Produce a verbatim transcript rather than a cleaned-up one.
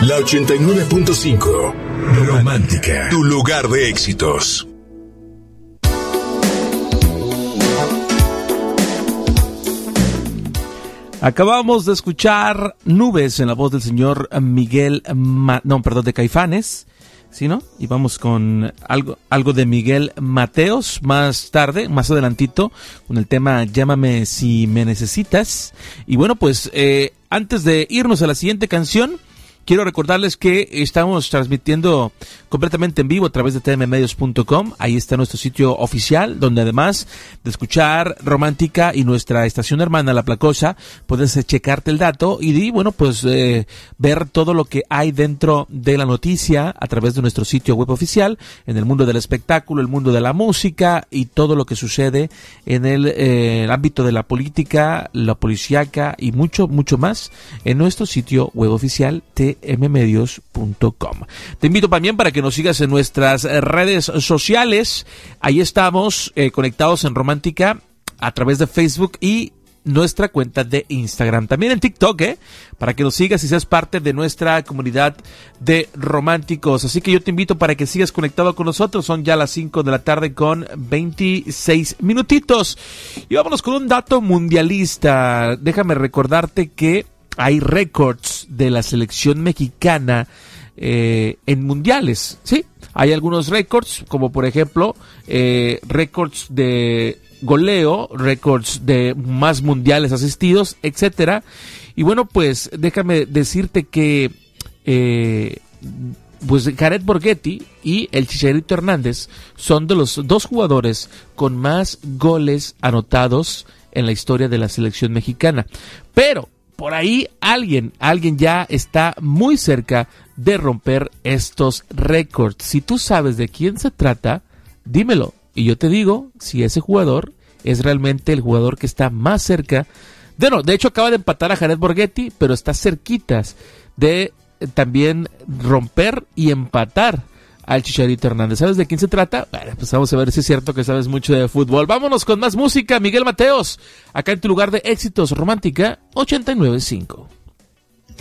La ochenta y nueve punto cinco. Romántica, tu lugar de éxitos. Acabamos de escuchar Nubes en la voz del señor Miguel, Ma- no, perdón, de Caifanes, ¿sí, no? Y vamos con algo, algo de Miguel Mateos más tarde, más adelantito, con el tema Llámame si me necesitas. Y bueno, pues eh, antes de irnos a la siguiente canción, quiero recordarles que estamos transmitiendo completamente en vivo a través de t m medios punto com. Ahí está nuestro sitio oficial, donde además de escuchar Romántica y nuestra estación hermana La Placosa, puedes checarte el dato y, bueno, pues eh, ver todo lo que hay dentro de la noticia a través de nuestro sitio web oficial, en el mundo del espectáculo, el mundo de la música y todo lo que sucede en el, eh, el ámbito de la política, la policíaca y mucho, mucho más en nuestro sitio web oficial t m medios punto com. Te invito también para que nos sigas en nuestras redes sociales. Ahí estamos eh, conectados en Romántica a través de Facebook y nuestra cuenta de Instagram. También en TikTok, ¿eh? Para que nos sigas y seas parte de nuestra comunidad de románticos. Así que yo te invito para que sigas conectado con nosotros. Son ya las cinco de la tarde con veintiséis minutitos. Y vámonos con un dato mundialista. Déjame recordarte que hay récords de la selección mexicana eh, en mundiales, ¿sí? Hay algunos récords, como por ejemplo, eh, récords de goleo, récords de más mundiales asistidos, etcétera. Y bueno, pues déjame decirte que eh, pues Jared Borghetti y el Chicharito Hernández son de los dos jugadores con más goles anotados en la historia de la selección mexicana. Pero por ahí alguien, alguien ya está muy cerca de romper estos récords. Si tú sabes de quién se trata, dímelo. Y yo te digo si ese jugador es realmente el jugador que está más cerca. De, no, de hecho, acaba de empatar a Jared Borghetti, pero está cerquitas de eh, también romper y empatar al Chicharito Hernández. ¿Sabes de quién se trata? Bueno, pues vamos a ver si es cierto que sabes mucho de fútbol. Vámonos con más música. Miguel Mateos, acá en tu lugar de éxitos, Romántica ochenta y nueve punto cinco.